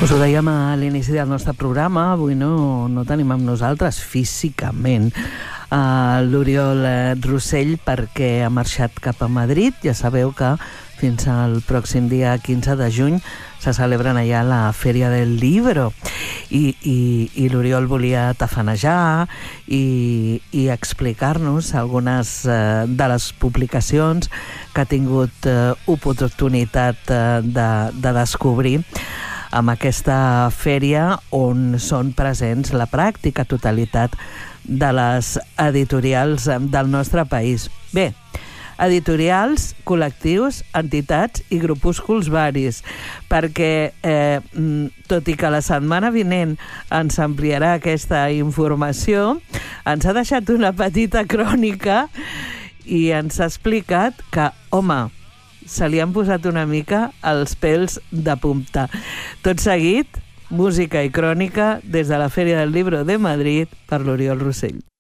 Us ho dèiem a l'inici del nostre programa, avui no tenim amb nosaltres físicament l'Oriol Rossell perquè ha marxat cap a Madrid. Ja sabeu que fins al pròxim dia 15 de juny se celebren allà la Fèria del Libro i l'Oriol volia tafanejar i explicar-nos algunes de les publicacions que ha tingut oportunitat de descobrir amb aquesta fèria on són presents la pràctica totalitat de les editorials del nostre país. Bé, editorials, col·lectius, entitats i grupúsculs varis, perquè tot i que la setmana vinent ens ampliarà aquesta informació, ens ha deixat una petita crònica i ens ha explicat que, home, se li han posat una mica els pèls de punta. Tot seguit, música i crònica des de la Fèria del Libro de Madrid per l'Oriol Rossell.